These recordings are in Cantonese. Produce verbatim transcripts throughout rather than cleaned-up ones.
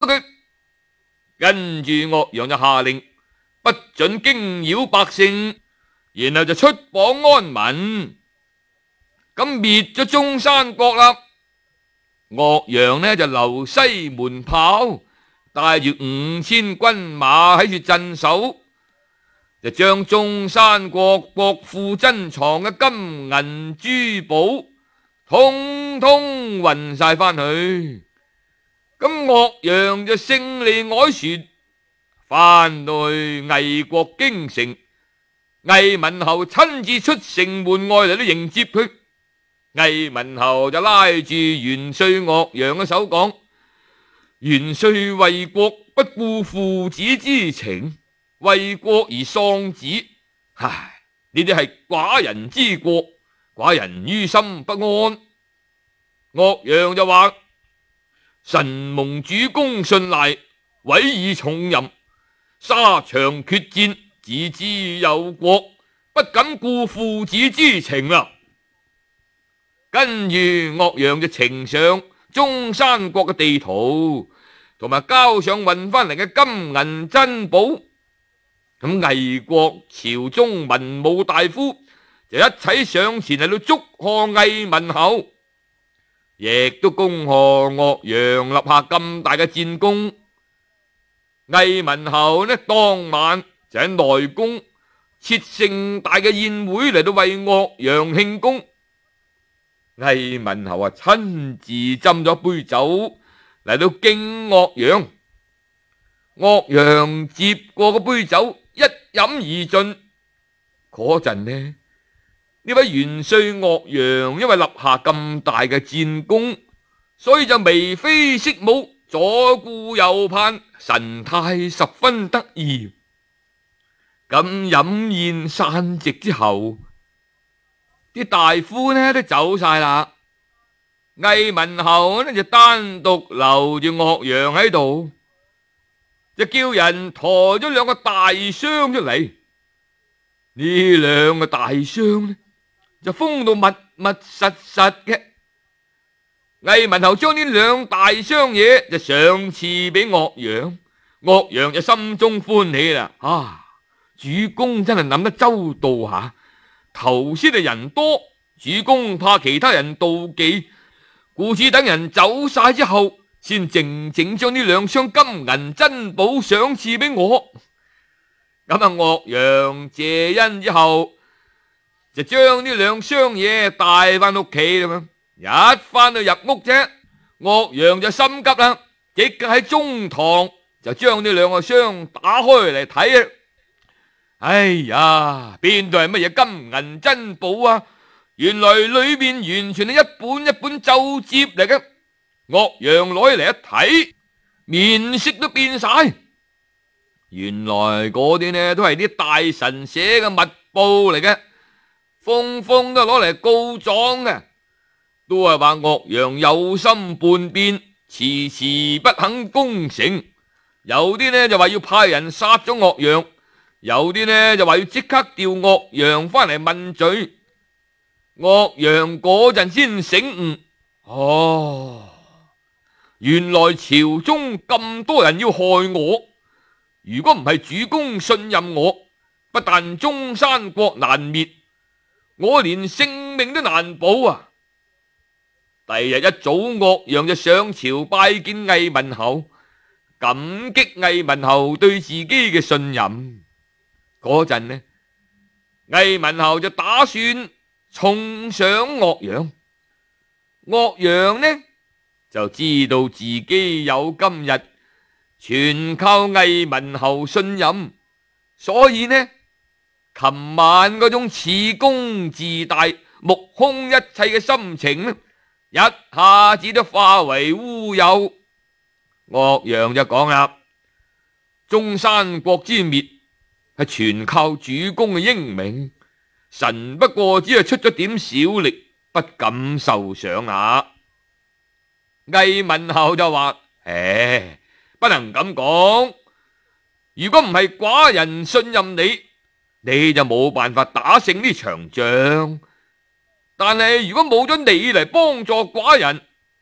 佢。跟住岳陽就下令不准驚擾百姓，然後就出榜安民，咁滅咗中山國啦。岳陽呢就留西門豹，帶住五千軍馬喺住鎮守，就將中山國國庫珍藏嘅金銀珠寶通通運晒翻去。咁岳陽就勝利凱旋，翻到去魏國京城，魏文侯親自出城門外嚟到迎接佢。魏文侯就拉住元帥岳陽嘅手講：元帥為國不顧父子之情，為國而喪子，唉，呢啲係寡人之過，寡人於心不安。岳陽就話：臣蒙主公信賴，委以重任，沙場決戰，自知有國，不敢顧父子之情啦。跟住岳陽就呈上中山國嘅地圖，同埋交上運翻嚟嘅金銀珍寶。咁魏國朝中文武大夫就一齊上前嚟到祝賀魏文侯，亦都恭賀岳陽立下咁大嘅戰功。魏文侯呢當晚就喺內宮設盛大嘅宴會嚟到為岳陽慶功。魏文侯啊親自斟咗杯酒嚟到敬岳陽，岳陽接過個杯酒一飲而盡。嗰陣呢，呢位元帥岳陽因為立下咁大嘅戰功，所以就眉飛色舞，左顧右盼，神態十分得意。咁飲宴散席之後，啲大夫呢都走晒啦，魏文侯呢就單獨留住岳陽喺度，就叫人抬咗兩個大箱出嚟。呢兩個大箱呢就封到密密實實嘅。魏文侯將呢兩大箱嘢就上賜俾岳陽，岳陽就心中歡喜啦。啊，主公真係諗得周到下。頭先係人多，主公怕其他人妒忌，故此等人走晒之後，先靜靜將呢兩箱金銀珍寶賞賜俾我。咁啊，岳陽謝恩之後，就將呢兩箱嘢帶翻屋企啦嘛。一翻到入屋啫，岳陽就心急啦，即刻喺中堂就將呢兩個箱打開嚟睇啊！哎呀，邊度係乜嘢金銀珍寶啊？原來裏面完全係一本一本奏摺嚟嘅。岳陽攞起嚟一睇，面色都變晒。原來嗰啲呢都係啲大臣寫嘅密報嚟嘅，封封都攞嚟告狀嘅，都係話岳陽有心叛變，遲遲不肯攻城。有啲呢就話要派人殺咗岳陽，有啲呢就話要即刻調岳陽翻嚟問罪。岳陽嗰陣先醒悟，哦，原來朝中咁多人要害我，如果唔係主公信任我，不但中山國難滅，我連性命都難保啊！第日一早，岳陽就上朝拜見魏文侯，感激魏文侯對自己嘅信任。嗰陣呢，魏文侯就打算重賞岳陽。岳陽呢就知道自己有今日，全靠魏文侯信任，所以呢，琴晚嗰種恃功自大、目空一切嘅心情呢，一下子都化為烏有。岳陽就講啦：中山國之滅係全靠主公嘅英明，臣不過只係出咗點小力，不敢受賞啊。魏文侯就話：唉，不能咁講，如果唔係寡人信任你，你就冇辦法打勝呢場仗。但係如果冇咗你嚟幫助寡人，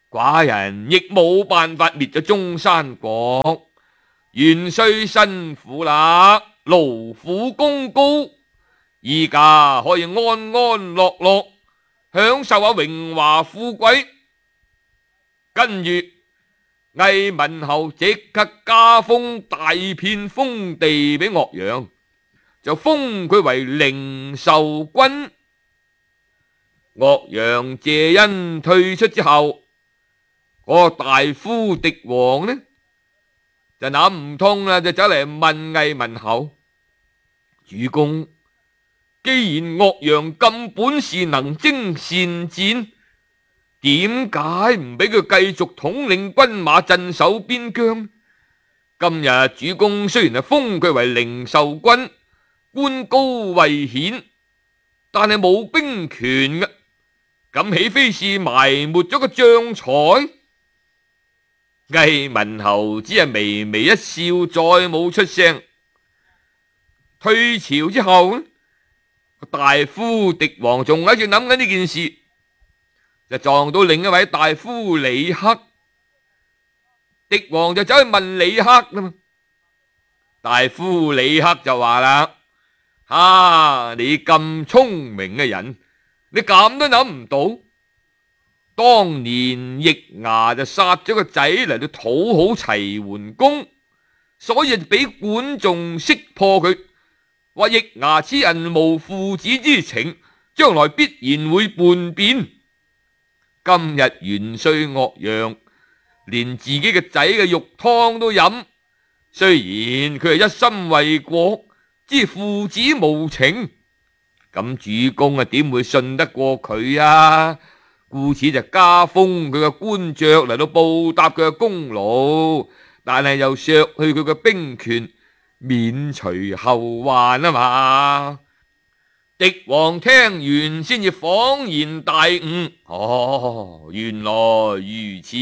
寡人亦冇辦法滅咗中山國，元帥辛苦啦，勞苦功高，依家可以安安樂樂享受下榮華富貴。跟住魏文侯即刻加封大片封地俾岳陽，就封佢為靈壽君。岳陽謝恩退出之後，嗰個大夫狄王呢就諗唔通啦，就走嚟問魏文侯：主公，既然岳陽咁本事，能征善戰，點解唔俾佢繼續統領軍馬鎮守邊疆？今日主公雖然係封佢為靈壽君，官高位顯，但係冇兵權嘅，咁豈非是埋沒咗個將才？魏文侯只係微微一笑，再冇出聲。退朝之後，大夫狄王仲喺度諗緊呢件事，就撞到另一位大夫李克。狄王就走去問李克啦嘛。大夫李克就話啦：啊，你咁聰明嘅人，你咁都諗唔到？當年易牙就殺咗個仔嚟到討好齊桓公，所以就俾管仲識破佢，話易牙此人無父子之情，將來必然會叛變。今日元帥岳陽連自己嘅仔嘅肉湯都飲，雖然佢係一心為國，知父子無情，咁主公啊點會信得過佢啊？故此就加封佢嘅官爵嚟到報答佢嘅功勞，但係又削去佢嘅兵權，免除後患啊嘛。狄王聽完先至恍然大悟，哦，原來如此。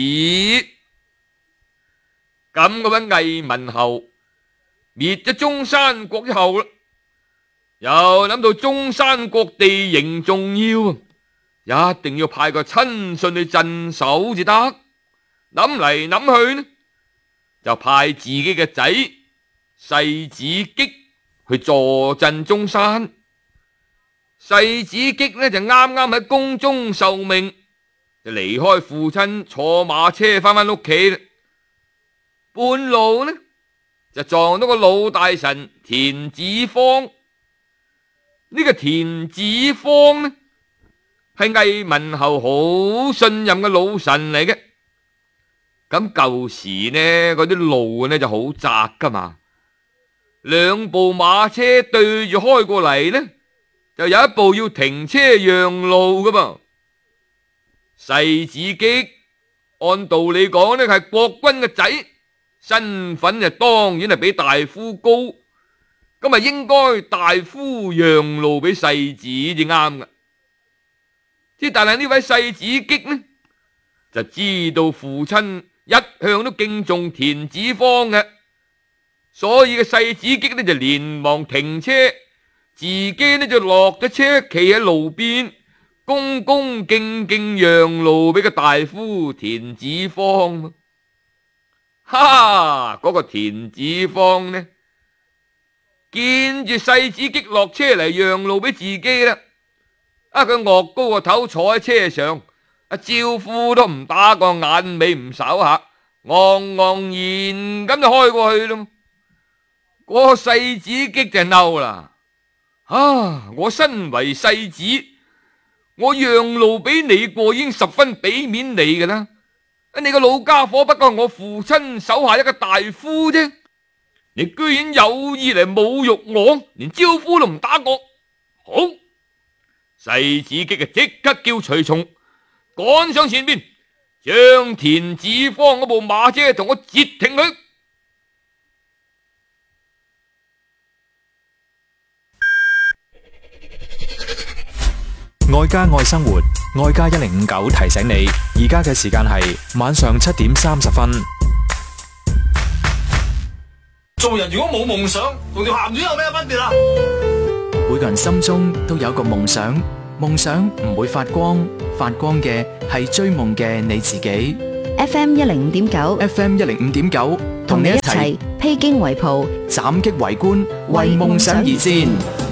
咁嗰位魏文侯滅咗中山國之後，又諗到中山國地形重要，一定要派個親信去鎮守至得。諗嚟諗去呢，就派自己嘅仔世子擊去坐鎮中山。世子擊呢就啱啱喺宮中受命，就離開父親，坐馬車翻返屋企。半路呢就撞到個老大臣田子方。呢、這個田子方呢係魏文侯好信任嘅老臣嚟嘅。咁舊時呢嗰啲路呢就好窄噶嘛，兩部馬車對住開過嚟呢，就有一部要停車讓路噶嘛。世子擊按道理講呢係國君嘅仔，身份就當然係比大夫高，咁啊應該大夫讓路俾世子至啱噶。之但係呢位世子擊呢，就知道父親一向都敬重田子方嘅，所以嘅世子擊呢就連忙停車，自己呢就落咗車，企喺路邊，恭恭敬敬讓路俾個大夫田子方。哈！嗰個田子方呢，見住世子擊落車嚟讓路俾自己啦，啊佢岳高個頭坐喺車上，啊招呼都唔打個眼尾唔睄下，昂昂然咁就開過去咯。嗰個世子擊就嬲啦，啊我身為世子，我讓路俾你過已經十分俾面你噶啦。你個老家伙不過我父親手下一個大夫啫，你居然有意嚟侮辱我，連招呼都唔打我。好，世子擊啊即刻叫隨從趕上前邊，將田子方嗰部馬車同我截停佢。 愛家愛生活，愛家一零五九提醒你，而家嘅時間係晚上七點三十分。 做人如果冇夢想，同條鹹魚有咩分別啊？ 每個人心中都有個夢想， 夢想唔會發光，發光嘅係追夢嘅你自己。 F M 一零五點九 F M 一零五點九，同你一齊披荊圍袍， 斬擊圍觀，為夢想而戰。